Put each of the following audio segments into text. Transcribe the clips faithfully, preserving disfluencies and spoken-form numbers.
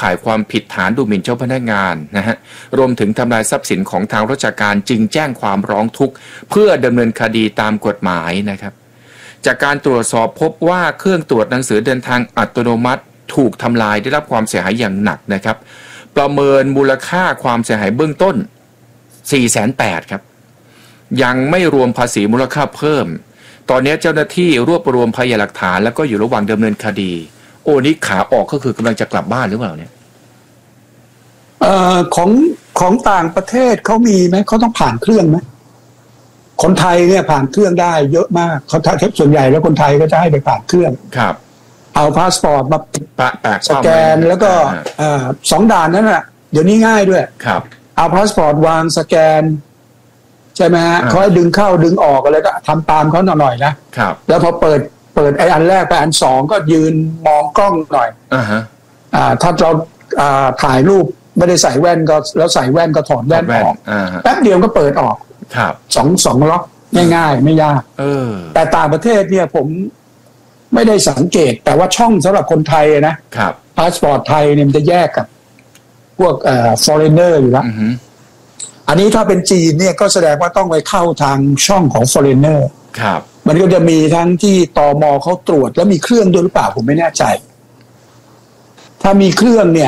ข่ายความผิดฐานดูหมิ่นเจ้าพนักงานนะฮะรวมถึงทำลายทรัพย์สินของทางราชการจึงแจ้งความร้องทุกข์เพื่อดำเนินคดีตามกฎหมายนะครับจากการตรวจสอบพบว่าเครื่องตรวจหนังสือเดินทางอัตโนมัติถูกทำลายได้รับความเสียหายอย่างหนักนะครับประเมินมูลค่าความเสียหายเบื้องต้น สี่แสนแปดหมื่น ครับยังไม่รวมภาษีมูลค่าเพิ่มตอนนี้เจ้าหน้าที่รวบรวมพยานหลักฐานแล้วก็อยู่ระหว่างดำเนินคดีโอ้นี่ขาออกก็คือกำลังจะกลับบ้านหรือเปล่าเนี่ยเอ่อของของต่างประเทศเขามีไหมเขาต้องผ่านเครื่องไหมคนไทยเนี่ยผ่านเครื่องได้เยอะมากเขาถ้าส่วนใหญ่แล้วคนไทยก็จะให้ไปผ่านเครื่องครับเอาพาสปอร์ตมาแปะแปะสแกนแล้วก็สองด่านนั้นแหละเดี๋ยวนี้ง่ายด้วยครับเอาพาสปอร์ตวางสแกนใช่ไหมฮะเขาให้ดึงเข้าดึงออกอะไรก็ทำตามเขาหน่อยนะครับแล้วพอเปิดเปิดไอ้อันแรกไปอันสองก็ยืนมองกล้องหน่อยอ่าฮะอ่าถ้าเราอ่าถ่ายรูปไม่ได้ใส่แว่นก็แล้วใส่แว่นก็ถอดแว่นออกแป๊บเดียวก็เปิดออกครับสองสองล็อกง่ายๆไม่ยากเออแต่ต่างประเทศเนี่ยผมไม่ได้สังเกตแต่ว่าช่องสำหรับคนไทยนะครับพาสปอร์ตไทยเนี่ยมันจะแยกกับพวกเอ่อ foreigner อยู่แล้วอันนี้ถ้าเป็นจีนเนี่ยก็แสดงว่าต้องไปเข้าทางช่องของ foreigner ครับมันก็จะมีทั้งที่ตม.เขาตรวจแล้วมีเครื่องด้วยหรือเปล่าผมไม่แน่ใจถ้ามีเครื่องเนี่ย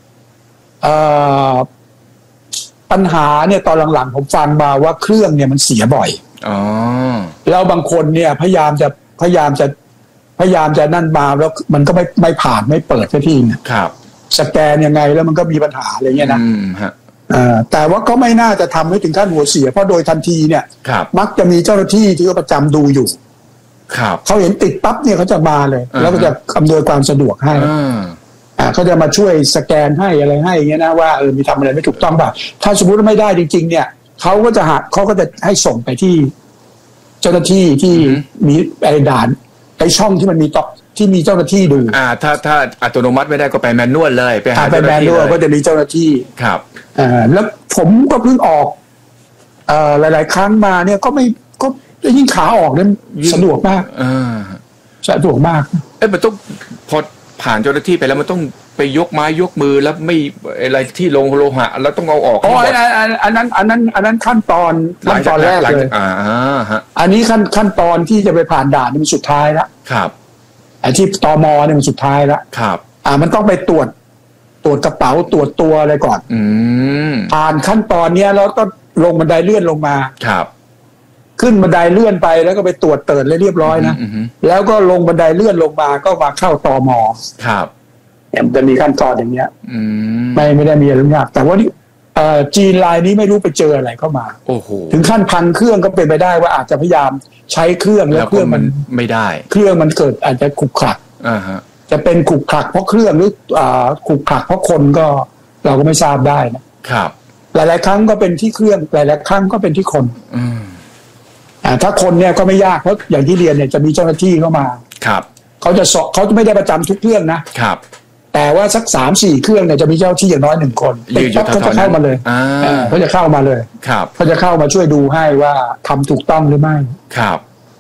ปัญหาเนี่ยตอนหลังๆผมฟังมาว่าเครื่องเนี่ยมันเสียบ่อยอ๋อแล้วบางคนเนี่ยพยายามจะพยายามจะพยายามจะนั่นมาแล้วมันก็ไม่ไม่ผ่านไม่เปิดสักทีนะครับสแกนยังไงแล้วมันก็มีปัญหาอะไรเงี้ยนะอืมฮะแต่ว่าก็ไม่น่าจะทำให้ถึงขั้นหัวเสียเพราะโดยทันทีเนี่ยมักจะมีเจ้าหน้าที่ที่เขาประจำดูอยู่เขาเห็นติดปั๊บเนี่ยเขาจะมาเลยแล้วก็จะอำนวยความสะดวกให้อ่าเขาจะมาช่วยสแกนให้อะไรให้เงี้ยนะว่าเออมีทำอะไรไม่ถูกต้องป่ะถ้าสมมติว่าไม่ได้จริงๆเนี่ยเขาก็จะหาเขาก็จะให้ส่งไปที่เจ้าหน้าที่ที่มีไอ้ด่านไอ้ช่องที่มันมีต่อที่มีเจ้าหน้าที่ดูอ่าถ้าถ้าอัตโนมัติไม่ได้ก็ไปแมนนวลเลยไปหาไปแมนนวลก็จะมีเจ้าหน้าที่ครับอ่าแล้วผมก็เพิ่งออกเอ่อหลายๆครั้งมาเนี่ยก็ไม่ก็ยิ่งขาออกเนี่ยสะดวกมากอ่าสะดวกมากเอ้ยมันต้องพอผ่านเจ้าหน้าที่ไปแล้วมันต้องไปยกไม้ยกมือแล้วไม่อะไรที่ลงโลหะแล้วต้องเอาออกอ๋ออันนั้นอันนั้นอันนั้นขั้นตอนขั้นตอนแรกเลยอ่าฮะอันนี้ขั้นขั้นตอนที่จะไปผ่านด่านนี่มันสุดท้ายแล้วครับไอ้ที่ตม.เนี่ยมันสุดท้ายแล้วครับอ่ามันต้องไปตรวจตรวจกระเป๋าตรวจตัวอะไรก่อนอืมผ่านขั้นตอนเนี้ยแล้วก็ลงบันไดเลื่อนลงมาครับขึ้นบันไดเลื่อนไปแล้วก็ไปตรวจเติร์ดเลยเรียบร้อยนะแล้วก็ลงบันไดเลื่อนลงมาก็มาเข้าตม. ครับมันจะมีขั้นตอนอย่างเงี้ยไม่ไม่ได้มีอะไรยากแต่ว่านี่จีนรายนี้ไม่รู้ไปเจออะไรเข้ามาโอ้โหถึงขั้นพังเครื่องก็เป็นไปได้ว่าอาจจะพยายามใช้เครื่องแล้วเครื่องมันไม่ได้เครื่องมันเกิดอาจจะขุกขักอ่าฮะจะเป็นขุกขักเพราะเครื่องหรืออ่าขุกขักเพราะคนก็เราก็ไม่ทราบได้นะครับหลายๆครั้งก็เป็นที่เครื่องหลายๆครั้งก็เป็นที่คนอืมอ่าถ้าคนเนี่ยก็ไม่ยากเพราะอย่างที่เรียนเนี่ยจะมีเจ้าหน้าที่เข้ามาครับเขาจะสอบเขาจะไม่ได้ประจำทุกเครื่องนะครับแต่ว่าสักสามสี่เครื่องเนี่ยจะมีเจ้าที่อย่างน้อยหนึ่งคนติดปั๊บเขาจะเข้ามาเลยเขาจะเข้ามาเลยครับเขาจะเข้ามาช่วยดูให้ว่าทำถูกต้องหรือไม่ครับ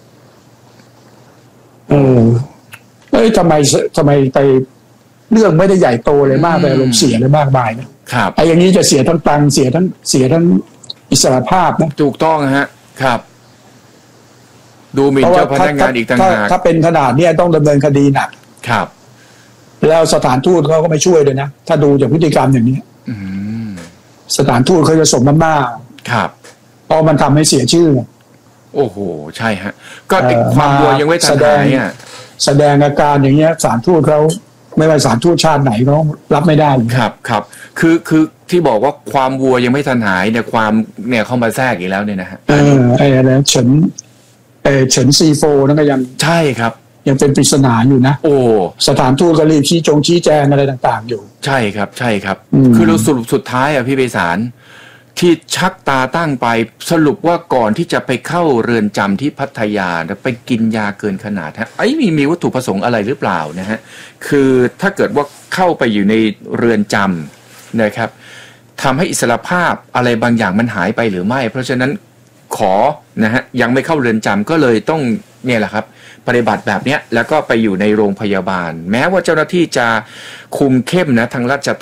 เออเอ้ยทำไมทำไมไปเรื่องไม่ได้ใหญ่โตเลยมากไปลงเสียเลยมากมายนะครับไอ้อย่างนี้จะเสียทั้งตังเสียทั้งเสียทั้งอิสรภาพนะถูกต้องฮะครับดูหมิ่นเจ้าพนักงานอีกต่างหากถ้าเป็นขนาดนี้ต้องดำเนินคดีหนักครับแล้วสถานทูตเขาก็ไม่ช่วยเลยนะถ้าดูจากพฤติกรรมอย่างนี้สถานทูตเขาจะส่งน้ำหน้าครับเพราะมันทำให้เสียชื่อโอ้โหใช่ฮะก็ติดความวัวยังไม่ทันหายอ่ะแสดงอาการอย่างเงี้ยสถานทูตเขาไม่ว่าสถานทูตชาติไหนเขารับไม่ได้ครับครับคือคือที่บอกว่าความวัวยังไม่ทันหายเนี่ยความเนี่ยเข้ามาแทรกอีกแล้วเนี่ยนะฮะเออไอ้อะไรเฉินเออเฉินซีโฟนั่นก็ยังใช่ครับยังเป็นปริศนาอยู่นะโอ้สถานทูตก็รีบชี้จงชี้แจงอะไรต่างๆอยู่ใช่ครับใช่ครับคือเราสรุปสุดท้ายอ่ะพี่ไพศาลที่ชักตาตั้งไปสรุปว่าก่อนที่จะไปเข้าเรือนจำที่พัทยาไปกินยาเกินขนาดฮะไอ้มีมีวัตถุประสงค์อะไรหรือเปล่านะฮะคือถ้าเกิดว่าเข้าไปอยู่ในเรือนจำนะครับทำให้อิสรภาพอะไรบางอย่างมันหายไปหรือไม่เพราะฉะนั้นขอนะฮะยังไม่เข้าเรือนจำก็เลยต้องเนี่ยแหละครับปฏิบัติแบบเนี้ยแล้วก็ไปอยู่ในโรงพยาบาลแม้ว่าเจ้าหน้าที่จะคุมเข้มนะทางราช